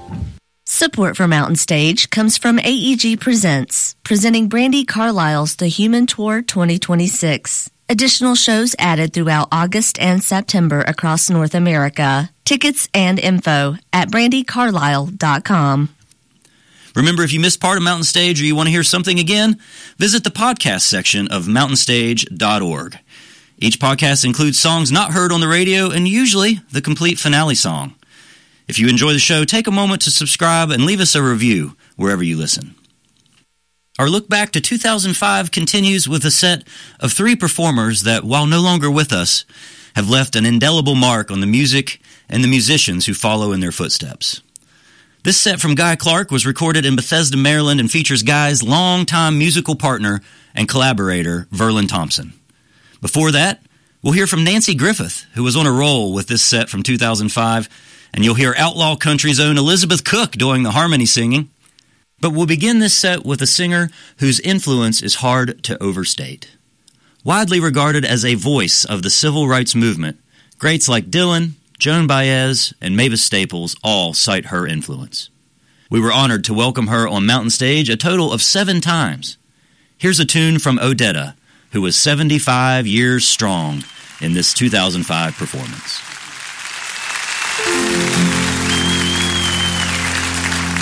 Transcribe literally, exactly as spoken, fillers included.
Support for Mountain Stage comes from A E G Presents, presenting Brandi Carlile's The Human Tour twenty twenty-six. Additional shows added throughout August and September across North America. Tickets and info at brandi carlile dot com. Remember, if you missed part of Mountain Stage or you want to hear something again, visit the podcast section of mountain stage dot org. Each podcast includes songs not heard on the radio and usually the complete finale song. If you enjoy the show, take a moment to subscribe and leave us a review wherever you listen. Our look back to two thousand five continues with a set of three performers that, while no longer with us, have left an indelible mark on the music and the musicians who follow in their footsteps. This set from Guy Clark was recorded in Bethesda, Maryland, and features Guy's longtime musical partner and collaborator, Verlin Thompson. Before that, we'll hear from Nanci Griffith, who was on a roll with this set from two thousand five, and you'll hear Outlaw Country's own Elizabeth Cook doing the harmony singing. But we'll begin this set with a singer whose influence is hard to overstate. Widely regarded as a voice of the civil rights movement, greats like Dylan, Joan Baez, and Mavis Staples all cite her influence. We were honored to welcome her on Mountain Stage a total of seven times. Here's a tune from Odetta, who was seventy-five years strong in this two thousand five performance.